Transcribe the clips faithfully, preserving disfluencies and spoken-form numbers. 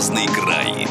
«Алмазный край».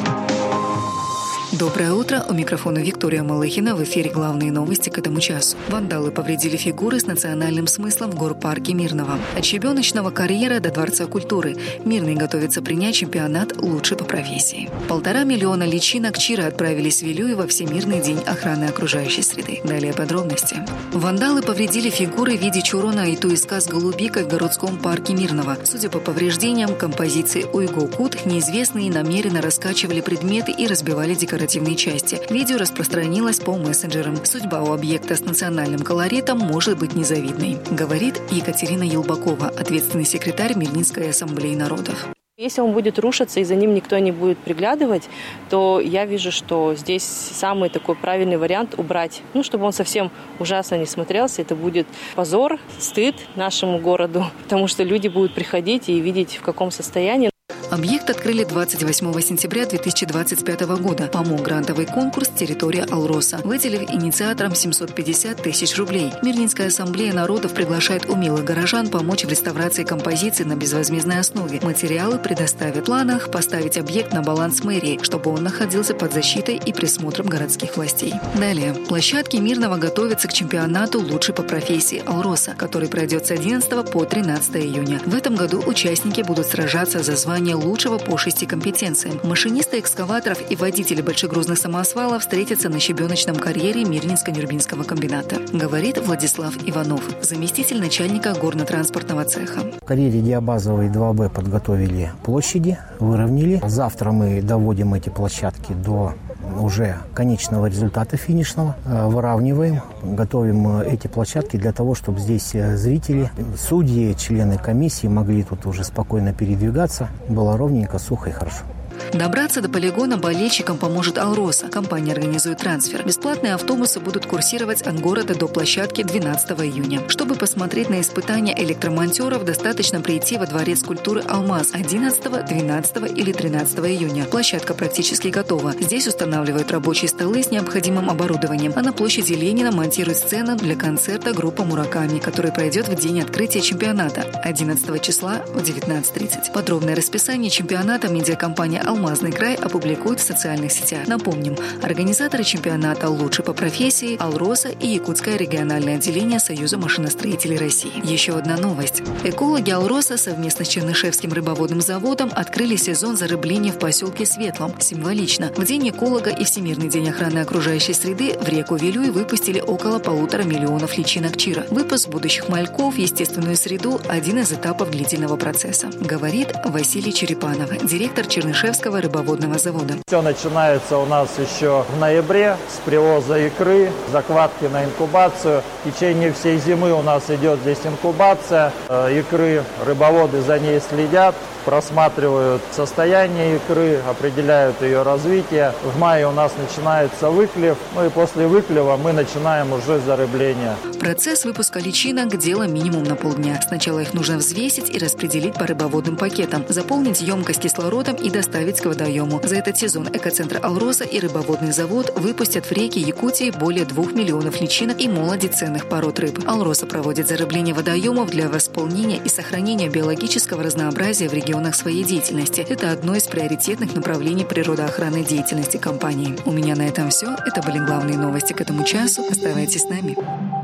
Доброе утро. У микрофона Виктория Малыхина. В эфире главные новости к этому часу. Вандалы повредили фигуры с национальным смыслом в горпарке Мирного. От щебеночного карьера до Дворца культуры. Мирный готовится принять чемпионат «Лучший по профессии». Полтора миллиона личинок Чира отправились в Вилюй во Всемирный день охраны окружающей среды. Далее подробности. Вандалы повредили фигуры в виде чурона и туиска с голубикой в городском парке Мирного. Судя по повреждениям композиции «Уйго-Кут», неизвестные намеренно раскачивали предметы и разбивали декоративные части. Видео распространилось по мессенджерам. Судьба у объекта с национальным колоритом может быть незавидной, говорит Екатерина Елбакова, ответственный секретарь Мирнинской ассамблеи народов. Если он будет рушиться и за ним никто не будет приглядывать, то я вижу, что здесь самый такой правильный вариант убрать. Ну, чтобы он совсем ужасно не смотрелся. Это будет позор, стыд нашему городу, потому что люди будут приходить и видеть, в каком состоянии. Объект открыли двадцать восьмого сентября две тысячи двадцать пятого года. Помог грантовый конкурс «Территория Алроса», выделив инициаторам семьсот пятьдесят тысяч рублей. Мирнинская ассамблея народов приглашает умелых горожан помочь в реставрации композиции на безвозмездной основе. Материалы предоставят. В планах поставить объект на баланс мэрии, чтобы он находился под защитой и присмотром городских властей. Далее. Площадки Мирного готовятся к чемпионату «Лучший по профессии» Алроса, который пройдет с одиннадцатого по тринадцатое июня. В этом году участники будут сражаться за звание лучшего по шести компетенциям. Машинисты экскаваторов и водители большегрузных самосвалов встретятся на щебеночном карьере Мирнинско-Нюрбинского комбината, говорит Владислав Иванов, заместитель начальника горно-транспортного цеха. В карьере диабазовой два бэ подготовили площади, выровняли. Завтра мы доводим эти площадки до уже конечного результата финишного, выравниваем, готовим эти площадки для того, чтобы здесь зрители, судьи, члены комиссии могли тут уже спокойно передвигаться. Было ровненько, сухо и хорошо. Добраться до полигона болельщикам поможет Алроса. Компания организует трансфер. Бесплатные автобусы будут курсировать от города до площадки двенадцатого июня. Чтобы посмотреть на испытания электромонтеров, достаточно прийти во Дворец культуры «Алмаз» одиннадцатого, двенадцатого или тринадцатого июня. Площадка практически готова. Здесь устанавливают рабочие столы с необходимым оборудованием, а на площади Ленина монтируют сцену для концерта группа «Мураками», который пройдет в день открытия чемпионата одиннадцатого числа в девятнадцать тридцать. Подробное расписание чемпионата медиакомпания «Алмазный край» опубликует в социальных сетях. Напомним, организаторы чемпионата «Лучший по профессии» Алроса и Якутское региональное отделение Союза машиностроителей России. Еще одна новость. Экологи Алроса совместно с Чернышевским рыбоводным заводом открыли сезон зарыбления в поселке Светлом. Символично. В День эколога и Всемирный день охраны окружающей среды в реку Вилюй выпустили около полутора миллионов личинок Чира. Выпуск будущих мальков в естественную среду – один из этапов длительного процесса, говорит Василий Черепанов, директор Чернышевского рыбоводного завода. Все начинается у нас еще в ноябре с привоза икры, закладки на инкубацию. В течение всей зимы у нас идет здесь инкубация икры. Рыбоводы за ней следят, просматривают состояние икры, определяют ее развитие. В мае у нас начинается выклев, ну и после выклева мы начинаем уже зарыбление. Процесс выпуска личинок – дело минимум на полдня. Сначала их нужно взвесить и распределить по рыбоводным пакетам, заполнить емкость кислородом и доставить к водоему. За этот сезон экоцентр Алроса и рыбоводный завод выпустят в реки Якутии более двух миллионов личинок и молоди ценных пород рыб. Алроса проводит зарыбление водоемов для восполнения и сохранения биологического разнообразия в регионах своей деятельности. Это одно из приоритетных направлений природоохранной деятельности компании. У меня на этом все. Это были главные новости к этому часу. Оставайтесь с нами.